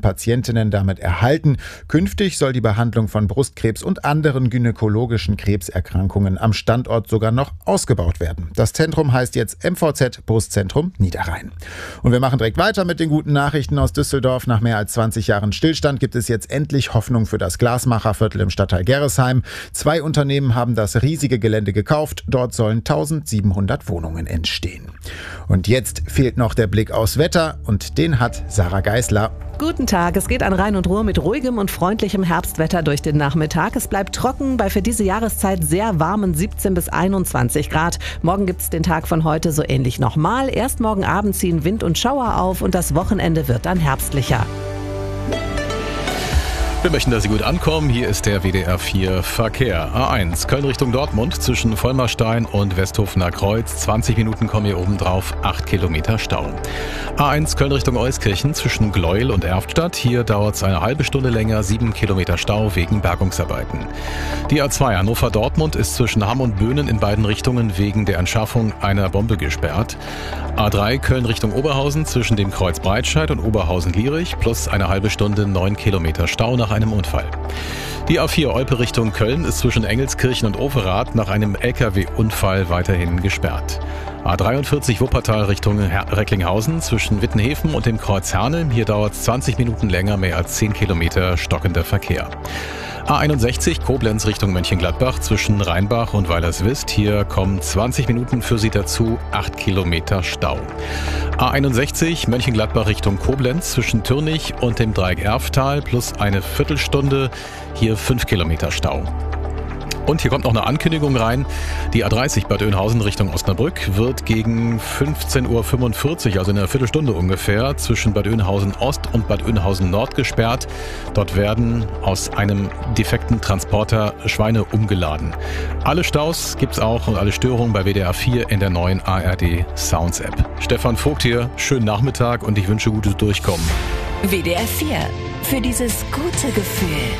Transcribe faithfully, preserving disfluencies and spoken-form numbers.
Patientinnen damit erhalten. Künftig soll die Behandlung von Brustkrebs und anderen gynäkologischen Krebserkrankungen am Standort sogar noch ausgebaut werden. Das Zentrum heißt jetzt M V Z Brustzentrum Niederrhein. Und wir machen direkt weiter mit den guten Nachrichten aus Düsseldorf. Nach mehr als zwanzig Jahren Stillstand gibt es jetzt endlich Hoffnung für das Glasmacherviertel im Stadtteil Gerresheim. Zwei Unternehmen haben das riesige Gelände gekauft. Dort sollen eintausendsiebenhundert Wohnungen entstehen. Und jetzt fehlt noch der Blick aufs Wetter und den hat Sarah Geisler. Guten Tag, es geht an Rhein und Ruhr mit ruhigem und freundlichem Herbstwetter durch den Nachmittag. Es bleibt trocken bei für diese Jahreszeit sehr warmen siebzehn bis einundzwanzig Grad. Morgen gibt es den Tag von heute so ähnlich nochmal. Erst morgen Abend ziehen Wind und Schauer auf und das Wochenende wird dann herbstlicher. Wir möchten, dass Sie gut ankommen. Hier ist der W D R vier Verkehr. A eins, Köln Richtung Dortmund zwischen Vollmerstein und Westhofener Kreuz. zwanzig Minuten kommen hier oben drauf, acht Kilometer Stau. A eins, Köln Richtung Euskirchen zwischen Gleuel und Erftstadt. Hier dauert es eine halbe Stunde länger, sieben Kilometer Stau wegen Bergungsarbeiten. Die A zwei, Hannover-Dortmund ist zwischen Hamm und Böhnen in beiden Richtungen wegen der Entschaffung einer Bombe gesperrt. A drei, Köln Richtung Oberhausen zwischen dem Kreuz Breitscheid und Oberhausen-Lierich plus eine halbe Stunde, neun Kilometer Stau nach einem Unfall. Die A vier Olpe Richtung Köln ist zwischen Engelskirchen und Overath nach einem L K W-Unfall weiterhin gesperrt. A dreiundvierzig Wuppertal Richtung Recklinghausen zwischen Wittenhäfen und dem Kreuz Herne. Hier dauert es zwanzig Minuten länger, mehr als zehn Kilometer stockender Verkehr. A einundsechzig Koblenz Richtung Mönchengladbach zwischen Rheinbach und Weilerswist. Hier kommen zwanzig Minuten für Sie dazu, acht Kilometer Stau. A einundsechzig Mönchengladbach Richtung Koblenz zwischen Türnich und dem Dreieck Erftal plus eine Viertelstunde, hier fünf Kilometer Stau. Und hier kommt noch eine Ankündigung rein. Die A dreißig Bad Oeynhausen Richtung Osnabrück wird gegen fünfzehn Uhr fünfundvierzig, also in einer Viertelstunde ungefähr, zwischen Bad Oeynhausen Ost und Bad Oeynhausen Nord gesperrt. Dort werden aus einem defekten Transporter Schweine umgeladen. Alle Staus gibt's auch und alle Störungen bei W D R vier in der neuen A R D Sounds App. Stefan Vogt hier, schönen Nachmittag und ich wünsche gutes Durchkommen. W D R vier, für dieses gute Gefühl.